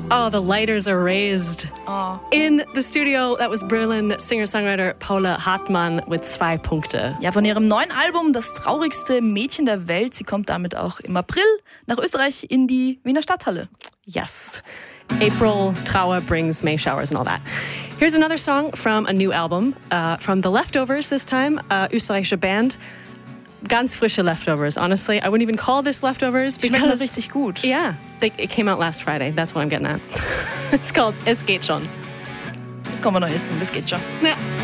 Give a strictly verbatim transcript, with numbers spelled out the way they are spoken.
Oh, the lighters are raised. Oh. In the studio, that was Berlin singer-songwriter Paula Hartmann with zwei Punkte. Ja, von ihrem neuen Album Das traurigste Mädchen der Welt. Sie kommt damit auch im April nach Österreich in die Wiener Stadthalle. Yes. April, Trauer brings May showers and all that. Here's another song from a new album, uh, from The Leftovers this time, uh, österreichische Band. Ganz frische Leftovers, honestly. I wouldn't even call this Leftovers because... Schmeckt mir richtig gut. Yeah, they, it came out last Friday. That's what I'm getting at. It's called Es geht schon. Jetzt kommen wir noch essen, das geht schon. Ja.